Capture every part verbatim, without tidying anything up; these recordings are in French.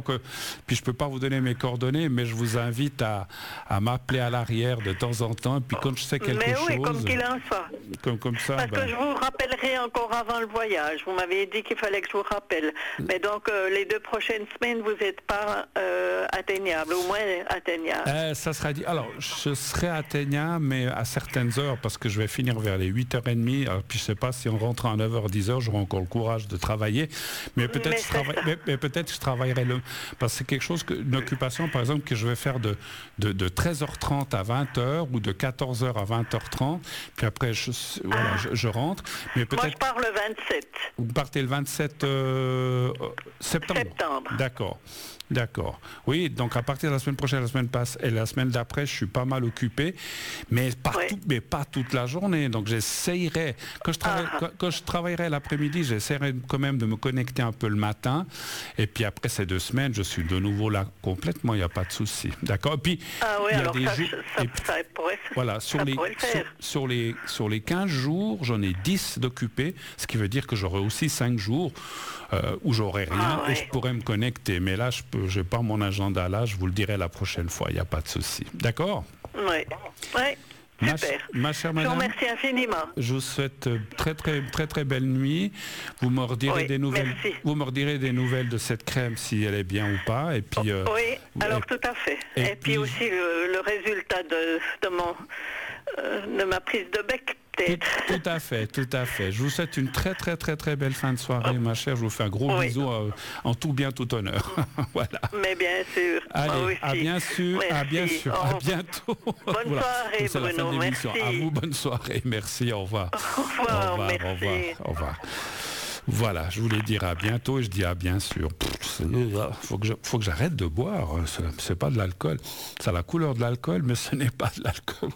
Donc, euh, puis je peux pas vous donner mes coordonnées, mais je vous invite à, à m'appeler à l'arrière de temps en temps. Et puis quand je sais quelque mais oui, chose, comme qu'il en soit. Comme, comme ça. Parce Ben... que je vous rappellerai encore avant le voyage. Vous m'avez dit qu'il fallait que je vous rappelle. Mais donc, euh, les deux prochaines semaines, vous n'êtes pas euh, atteignable, au moins atteignable. Euh, ça sera dit. Alors, je serai atteignable, mais à certaines heures, parce que je vais finir vers les huit heures trente. Alors, puis je ne sais pas si on rentre à neuf heures, dix heures, j'aurai encore le courage de travailler. Mais peut-être mais je, travaille, mais, mais peut-être je travaillerai le... Parce que c'est quelque chose, que, une occupation, par exemple, que je vais faire de, de, de treize heures trente à vingt heures ou de quatorze heures à vingt heures trente. Puis après, je, voilà, je, je rentre. Mais peut-être... Moi, je pars le vingt-sept. Vous partez le vingt-sept euh, septembre. Septembre. D'accord. D'accord. Oui, donc à partir de la semaine prochaine, la semaine passe et la semaine d'après, je suis pas mal occupé, mais pas, oui. tout, mais pas toute la journée. Donc j'essayerai, quand je, travaille, ah. quand, quand je travaillerai l'après-midi, j'essaierai quand même de me connecter un peu le matin. Et puis après ces deux semaines, je suis de nouveau là complètement, il n'y a pas de souci. D'accord. Et puis, ah oui, il y a alors des ça, jours, ça, puis, ça pourrait, voilà, sur ça les, pourrait le faire. Sur, sur, les, sur les quinze jours, j'en ai dix d'occupés, ce qui veut dire que j'aurai aussi cinq jours euh, où j'aurai rien ah, ouais. et je pourrais me connecter. Mais là, je peux, j'ai pas mon agenda là, je vous le dirai la prochaine fois, il n'y a pas de souci. D'accord ? Oui, oui. Ma, super. Ma chère madame, je vous remercie infiniment. Je vous souhaite très très très très belle nuit. Vous me redirez oui, des nouvelles. Merci. Vous me redirez des nouvelles de cette crème si elle est bien ou pas. Et puis. Euh, oui, alors et, tout à fait. Et, et puis, puis aussi le, le résultat de, de mon euh, de ma prise de bec. Tout, tout à fait, tout à fait. Je vous souhaite une très très très très belle fin de soirée, oh. ma chère. Je vous fais un gros oui. bisou euh, en tout bien, tout honneur. Voilà. Mais bien sûr. Allez, à bien sûr, merci. à bien sûr, oh. à bientôt. Bonne voilà. soirée, Bruno. Merci. À vous, bonne soirée. Merci. Au revoir. Au revoir. Au revoir. Merci. Au revoir. Au revoir. Voilà, je voulais dire à bientôt et je dis à bien sûr. Il faut que, je, faut que j'arrête de boire. C'est, c'est pas de l'alcool. Ça a la couleur de l'alcool, mais ce n'est pas de l'alcool.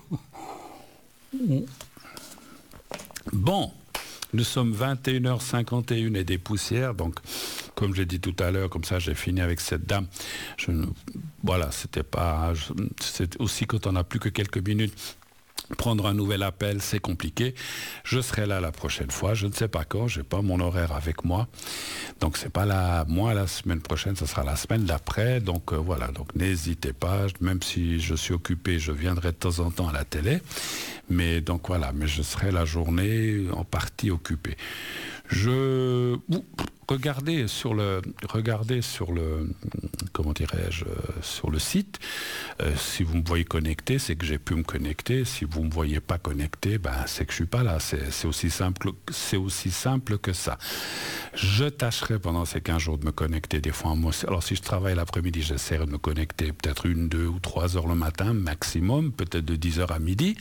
Bon, nous sommes vingt et une heures cinquante et un et des poussières, donc comme j'ai dit tout à l'heure, comme ça j'ai fini avec cette dame. Je, voilà, c'était pas, je, c'est aussi quand on n'a plus que quelques minutes. Prendre un nouvel appel, c'est compliqué. Je serai là la prochaine fois. Je ne sais pas quand. J'ai pas mon horaire avec moi. Donc c'est pas là. Moi la semaine prochaine, ce sera la semaine d'après. Donc euh, voilà. Donc n'hésitez pas. Même si je suis occupé, je viendrai de temps en temps à la télé. Mais donc voilà. Mais je serai la journée en partie occupé. Je regardez sur le regardez sur le comment dirais-je sur le site. Euh, si vous me voyez connecté, c'est que j'ai pu me connecter. Si vous me voyez pas connecté, ben c'est que je suis pas là. C'est, c'est aussi simple. C'est aussi simple que ça. Je tâcherai pendant ces quinze jours de me connecter des fois. Moi, alors si je travaille l'après-midi, j'essaierai de me connecter peut-être une, deux ou trois heures le matin maximum, peut-être de dix heures à midi.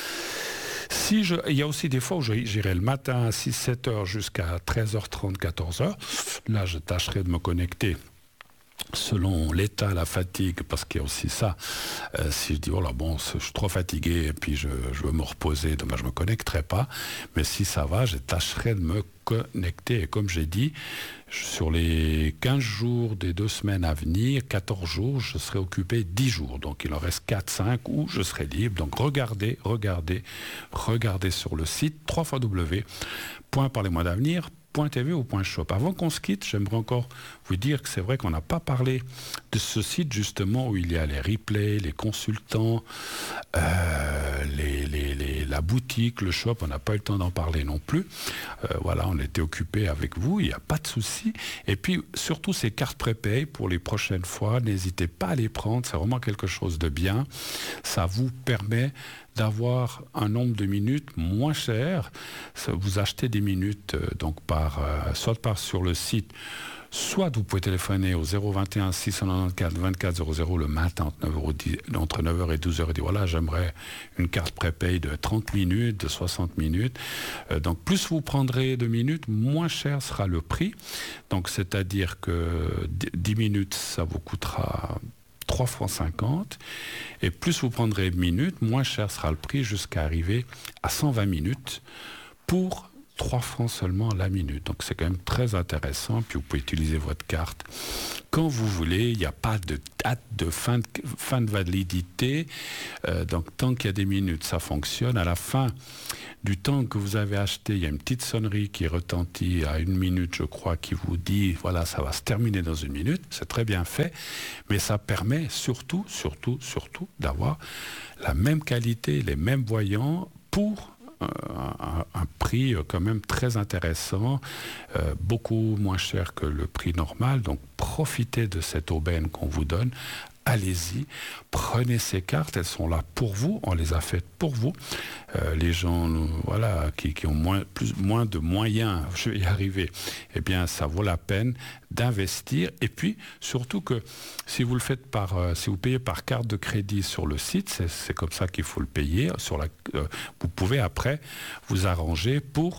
Si je, il y a aussi des fois où j'irai le matin à six sept heures jusqu'à treize heures trente, quatorze heures. Là, je tâcherai de me connecter selon l'état, la fatigue, parce qu'il y a aussi ça. Euh, si je dis, oh là, bon, je suis trop fatigué et puis je, je veux me reposer, donc je ne me connecterai pas. Mais si ça va, je tâcherai de me connecter. Et comme j'ai dit, sur les quinze jours des deux semaines à venir, quatorze jours, je serai occupé dix jours. Donc il en reste quatre, cinq où je serai libre. Donc regardez, regardez, regardez sur le site w w w point parlez-moi d'avenir point t v ou point shop. Avant qu'on se quitte, j'aimerais encore vous dire que c'est vrai qu'on n'a pas parlé de ce site justement où il y a les replays, les consultants, euh, les, les, les, la boutique, le shop. On n'a pas eu le temps d'en parler non plus. Euh, voilà, on était occupés avec vous, il n'y a pas de souci. Et puis surtout ces cartes prépay pour les prochaines fois, n'hésitez pas à les prendre, c'est vraiment quelque chose de bien. Ça vous permet d'avoir un nombre de minutes moins cher. Vous achetez des minutes euh, donc par, euh, soit par sur le site, soit vous pouvez téléphoner au zéro vingt et un six cent quatre-vingt-quatorze vingt-quatre zéro zéro le matin entre neuf heures et douze heures et dire voilà, j'aimerais une carte prépay de trente minutes, de soixante minutes. Euh, donc plus vous prendrez de minutes, moins cher sera le prix. Donc c'est-à-dire que dix minutes, ça vous coûtera trois francs cinquante, et plus vous prendrez minutes, moins cher sera le prix jusqu'à arriver à cent vingt minutes pour trois francs seulement la minute. Donc c'est quand même très intéressant. Puis vous pouvez utiliser votre carte quand vous voulez. Il n'y a pas de date de fin de, fin de validité. Euh, donc tant qu'il y a des minutes, ça fonctionne. À la fin du temps que vous avez acheté, il y a une petite sonnerie qui retentit à une minute, je crois, qui vous dit, voilà, ça va se terminer dans une minute. C'est très bien fait. Mais ça permet surtout, surtout, surtout d'avoir la même qualité, les mêmes voyants pour Un, un prix quand même très intéressant, euh, beaucoup moins cher que le prix normal. Donc profitez de cette aubaine qu'on vous donne. Allez-y, prenez ces cartes, elles sont là pour vous, on les a faites pour vous. Euh, les gens euh, voilà, qui, qui ont moins, plus, moins de moyens, je vais y arriver, eh bien ça vaut la peine d'investir. Et puis surtout que si vous le faites par, euh, si vous payez par carte de crédit sur le site, c'est, c'est comme ça qu'il faut le payer. Sur la, euh, vous pouvez après vous arranger pour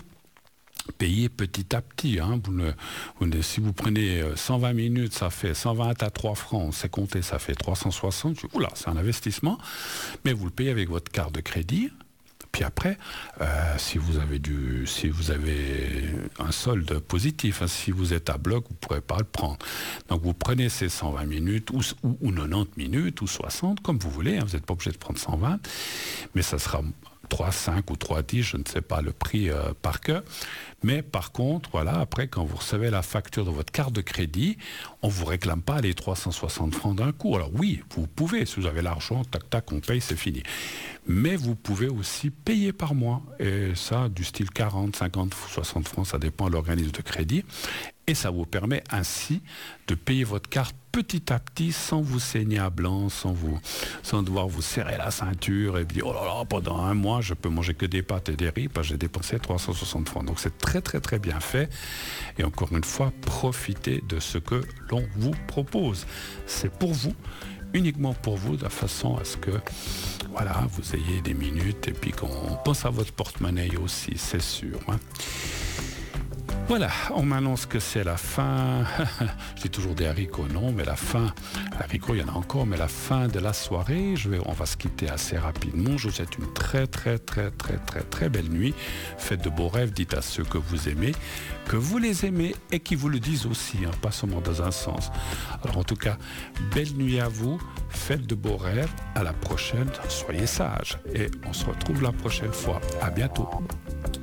payer petit à petit. Hein. Vous ne, vous ne, si vous prenez cent vingt minutes, ça fait cent vingt à trois francs, c'est compté, ça fait trois cent soixante. Oula, c'est un investissement. Mais vous le payez avec votre carte de crédit. Puis après, euh, si vous avez du, si vous avez un solde positif, hein, si vous êtes à bloc, vous ne pourrez pas le prendre. Donc vous prenez ces cent vingt minutes ou, ou, ou quatre-vingt-dix minutes ou soixante, comme vous voulez. Hein, vous n'êtes pas obligé de prendre cent vingt, mais ça sera trois cinq ou trois dix, je ne sais pas le prix euh, par cœur. Mais par contre, voilà, après, quand vous recevez la facture de votre carte de crédit, on ne vous réclame pas les trois cent soixante francs d'un coup. Alors oui, vous pouvez, si vous avez l'argent, tac, tac, on paye, c'est fini. Mais vous pouvez aussi payer par mois. Et ça, du style quarante, cinquante, soixante francs, ça dépend de l'organisme de crédit. Et ça vous permet ainsi de payer votre carte petit à petit sans vous saigner à blanc, sans, vous, sans devoir vous serrer la ceinture et dire oh là là, pendant un mois, je peux manger que des pâtes et des riz parce que j'ai dépensé trois cent soixante francs. Donc c'est très très très bien fait. Et encore une fois, profitez de ce que l'on vous propose. C'est pour vous, uniquement pour vous, de façon à ce que voilà, vous ayez des minutes et puis qu'on pense à votre porte-monnaie aussi, c'est sûr. Hein. Voilà, on m'annonce que c'est la fin, je dis toujours des haricots, non, mais la fin, haricots il y en a encore, mais la fin de la soirée, je vais, on va se quitter assez rapidement. Je vous souhaite une très très très très très très belle nuit, faites de beaux rêves, dites à ceux que vous aimez, que vous les aimez et qui vous le disent aussi, hein, pas seulement dans un sens. Alors en tout cas, belle nuit à vous, faites de beaux rêves, à la prochaine, soyez sages et on se retrouve la prochaine fois, à bientôt.